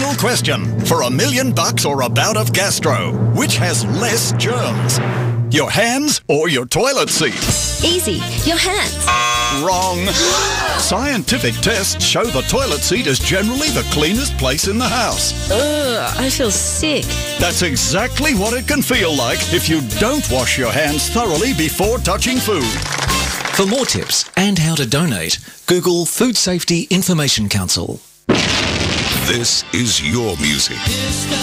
Final question. For $1 million or a bout of gastro, which has less germs? Your hands or your toilet seat? Easy. Your hands. Wrong. Scientific tests show the toilet seat is generally the cleanest place in the house. Ugh, I feel sick. That's exactly what it can feel like if you don't wash your hands thoroughly before touching food. For more tips and how to donate, Google Food Safety Information Council. This is your music.